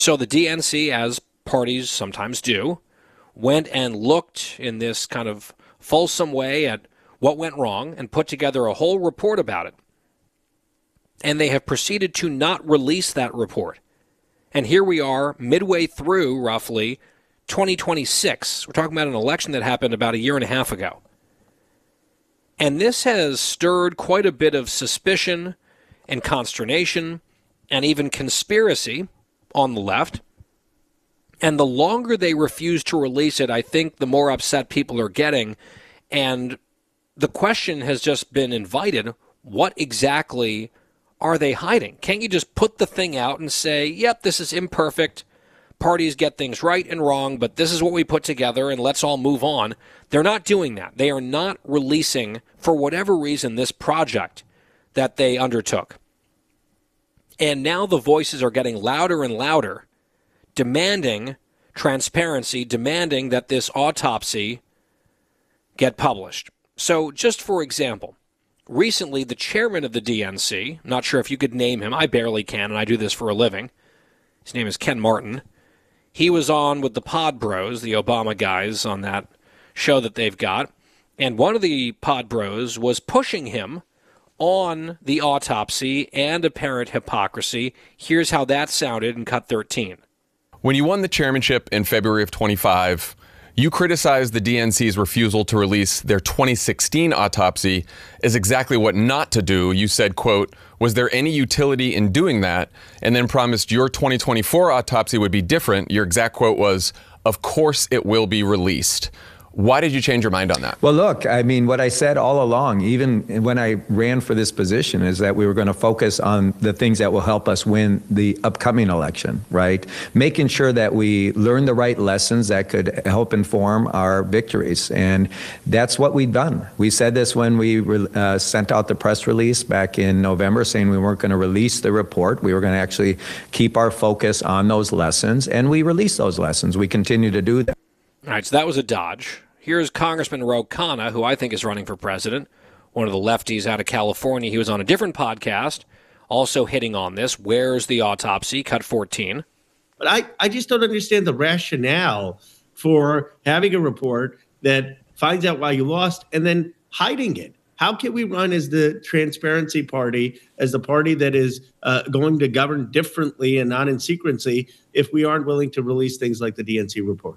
So the DNC, as parties sometimes do, went and looked in this kind of fulsome way at what went wrong and put together a whole report about it. And they have proceeded to not release that report. And here we are midway through, roughly, 2026. We're talking about an election that happened about a year and a half ago. And this has stirred quite a bit of suspicion and consternation and even conspiracy on the left. And the longer they refuse to release it, I think the more upset people are getting. And the question has just been invited, what exactly are they hiding? Can't you just put the thing out and say, yep, this is imperfect, parties get things right and wrong, but this is what we put together and let's all move on? They're not doing that. They are not releasing, for whatever reason, this project that they undertook. And now the voices are getting louder and louder, demanding transparency, demanding that this autopsy get published. So just for example, recently the chairman of the DNC, I'm not sure if you could name him, I barely can, and I do this for a living. His name is Ken Martin. He was on with the Pod Bros, the Obama guys, on that show that they've got. And one of the Pod Bros was pushing him on the autopsy and apparent hypocrisy. Here's how that sounded in Cut 13. When you won the chairmanship in February of 25, you criticized the DNC's refusal to release their 2016 autopsy as exactly what not to do. You said, quote, was there any utility in doing that? And then promised your 2024 autopsy would be different. Your exact quote was, of course it will be released. Why did you change your mind on that? Well, look, I mean, what I said all along, even when I ran for this position, is that we were going to focus on the things that will help us win the upcoming election, right? Making sure that we learn the right lessons that could help inform our victories. And that's what we've done. We said this when we sent out the press release back in November saying we weren't going to release the report. We were going to actually keep our focus on those lessons. And we released those lessons. We continue to do that. All right, so that was a dodge. Here's Congressman Ro Khanna, who I think is running for president, one of the lefties out of California. He was on a different podcast, also hitting on this. Where's the autopsy? Cut 14. But I just don't understand the rationale for having a report that finds out why you lost and then hiding it. How can we run as the transparency party, as the party that is going to govern differently and not in secrecy, if we aren't willing to release things like the DNC report?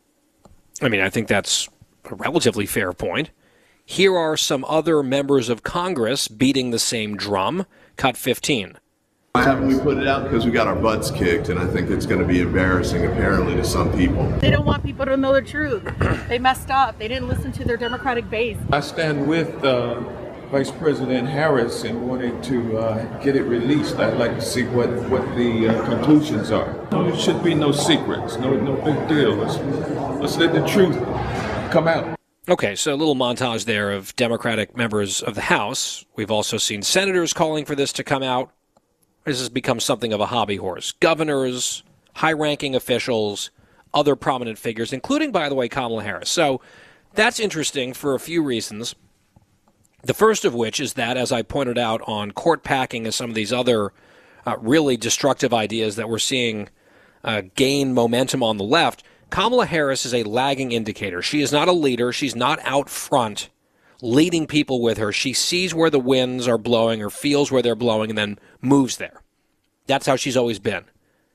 I mean, I think that's a relatively fair point. Here are some other members of Congress beating the same drum. Cut 15. Why haven't we put it out? Because we got our butts kicked, and I think it's going to be embarrassing, apparently, to some people. They don't want people to know the truth. They messed up. They didn't listen to their Democratic base. I stand with Vice President Harris in wanting to get it released. I'd like to see what the conclusions are. There should be no secrets, no big deal. Let's let the truth come out. Okay, so a little montage there of Democratic members of the House. We've also seen senators calling for this to come out. This has become something of a hobby horse. Governors, high-ranking officials, other prominent figures, including, by the way, Kamala Harris. So that's interesting for a few reasons. The first of which is that, as I pointed out on court packing and some of these other really destructive ideas that we're seeing gain momentum on the left, Kamala Harris is a lagging indicator. She is not a leader. She's not out front leading people with her. She sees where the winds are blowing or feels where they're blowing and then moves there. That's how she's always been.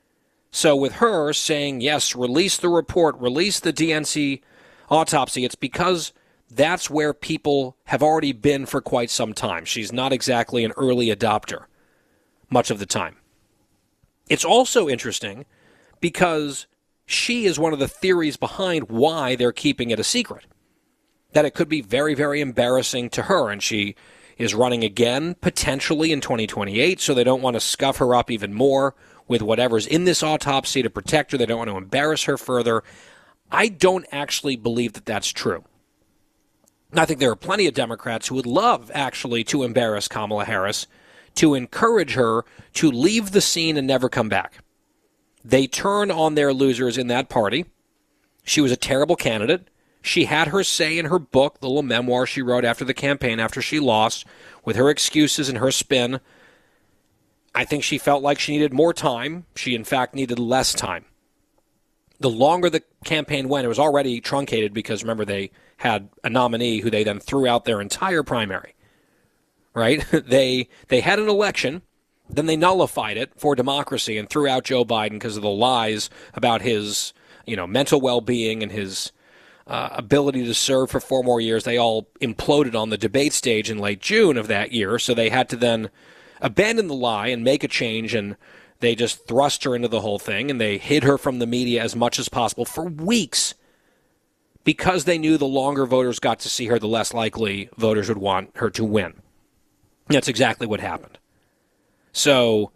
So with her saying, yes, release the report, release the DNC autopsy, it's because that's where people have already been for quite some time. She's not exactly an early adopter much of the time. It's also interesting because she is one of the theories behind why they're keeping it a secret. That it could be very, very embarrassing to her, and she is running again, potentially in 2028, so they don't want to scuff her up even more with whatever's in this autopsy to protect her. They don't want to embarrass her further. I don't actually believe that that's true. I think there are plenty of Democrats who would love, actually, to embarrass Kamala Harris, to encourage her to leave the scene and never come back. They turn on their losers in that party. She was a terrible candidate. She had her say in her book, the little memoir she wrote after the campaign, after she lost, with her excuses and her spin. I think she felt like she needed more time. She, in fact, needed less time. The longer the campaign went, it was already truncated because, remember, they had a nominee who they then threw out their entire primary, right? They had an election, then they nullified it for democracy and threw out Joe Biden because of the lies about his, mental well-being and his ability to serve for 4 more years. They all imploded on the debate stage in late June of that year, so they had to then abandon the lie and make a change, and they just thrust her into the whole thing, and they hid her from the media as much as possible for weeks because they knew the longer voters got to see her, the less likely voters would want her to win. That's exactly what happened. So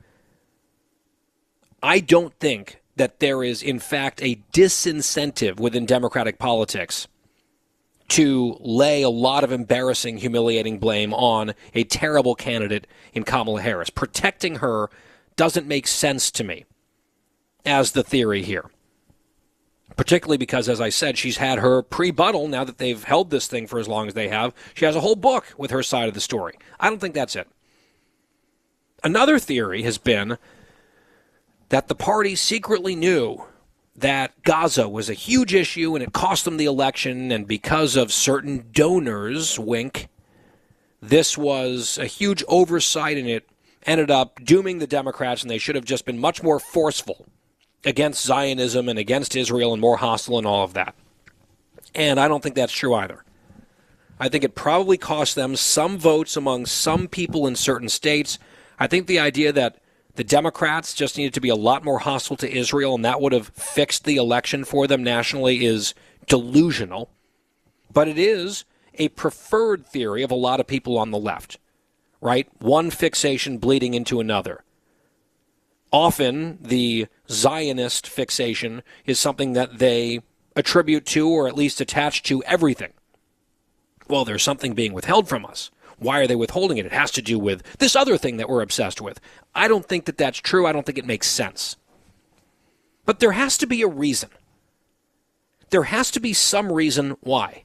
I don't think that there is, in fact, a disincentive within Democratic politics to lay a lot of embarrassing, humiliating blame on a terrible candidate in Kamala Harris. Protecting her doesn't make sense to me as the theory here. Particularly because, as I said, she's had her pre-buttal now that they've held this thing for as long as they have. She has a whole book with her side of the story. I don't think that's it. Another theory has been that the party secretly knew that Gaza was a huge issue and it cost them the election, and because of certain donors, wink, this was a huge oversight and it ended up dooming the Democrats, and they should have just been much more forceful against Zionism and against Israel and more hostile and all of that. And I don't think that's true either. I think it probably cost them some votes among some people in certain states. I think the idea that the Democrats just needed to be a lot more hostile to Israel and that would have fixed the election for them nationally is delusional. But it is a preferred theory of a lot of people on the left, right? One fixation bleeding into another. Often the Zionist fixation is something that they attribute to or at least attach to everything. Well, there's something being withheld from us. Why are they withholding it? It has to do with this other thing that we're obsessed with. I don't think that that's true. I don't think it makes sense. But there has to be a reason. There has to be some reason why.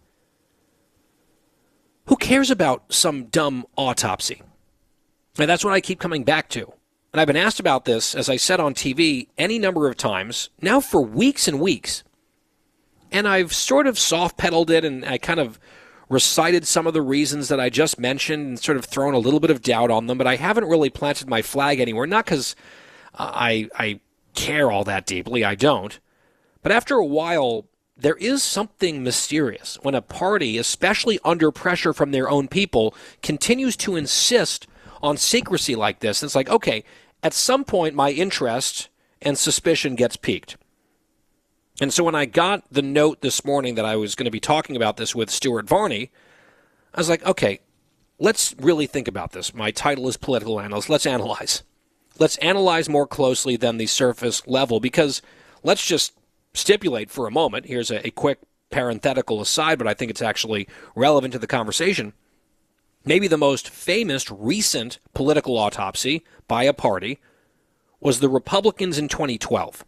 Who cares about some dumb autopsy? And that's what I keep coming back to. And I've been asked about this, as I said on TV, any number of times, now for weeks and weeks. And I've sort of soft-pedaled it, and I kind of recited some of the reasons that I just mentioned and sort of thrown a little bit of doubt on them, but I haven't really planted my flag anywhere, not because I care all that deeply, I don't. But after a while, there is something mysterious when a party, especially under pressure from their own people, continues to insist on secrecy like this. It's like, okay, at some point my interest and suspicion gets piqued. And so when I got the note this morning that I was going to be talking about this with Stuart Varney, I was like, okay, let's really think about this. My title is Political Analyst. Let's analyze. Let's analyze more closely than the surface level, because let's just stipulate for a moment. Here's a quick parenthetical aside, but I think it's actually relevant to the conversation. Maybe the most famous recent political autopsy by a party was the Republicans in 2012.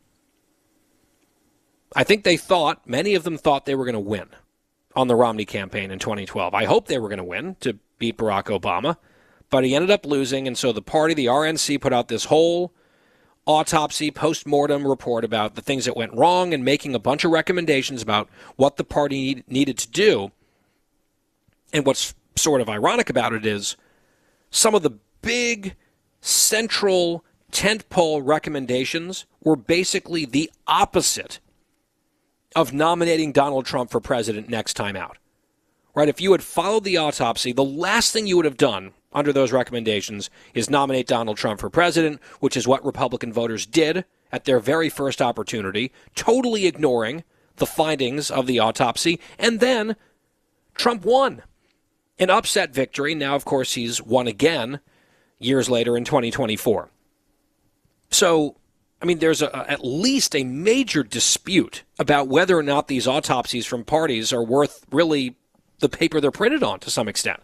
I think many of them thought they were going to win on the Romney campaign in 2012. I hope they were going to win to beat Barack Obama, but he ended up losing, and so the party, the RNC, put out this whole autopsy post-mortem report about the things that went wrong and making a bunch of recommendations about what the party needed to do. And what's sort of ironic about it is some of the big central tentpole recommendations were basically the opposite of nominating Donald Trump for president next time out. Right? If you had followed the autopsy, the last thing you would have done under those recommendations is nominate Donald Trump for president, which is what Republican voters did at their very first opportunity, totally ignoring the findings of the autopsy. And then Trump won. An upset victory. Now, of course, he's won again years later in 2024. So, I mean, there's at least a major dispute about whether or not these autopsies from parties are worth really the paper they're printed on to some extent.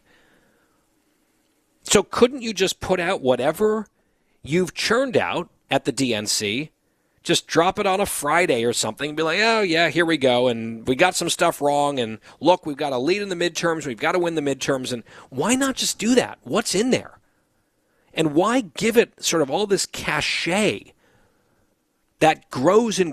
So couldn't you just put out whatever you've churned out at the DNC, just drop it on a Friday or something, and be like, oh, yeah, here we go, and we got some stuff wrong, and look, we've got a lead in the midterms, we've got to win the midterms, and why not just do that? What's in there? And why give it sort of all this cachet that grows and